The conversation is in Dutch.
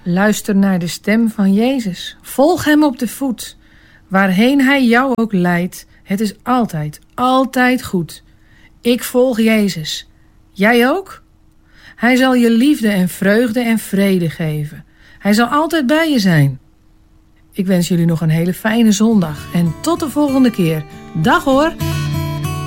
Luister naar de stem van Jezus. Volg hem op de voet. Waarheen hij jou ook leidt, het is altijd, altijd goed. Ik volg Jezus. Jij ook? Hij zal je liefde en vreugde en vrede geven. Hij zal altijd bij je zijn. Ik wens jullie nog een hele fijne zondag en tot de volgende keer. Dag hoor!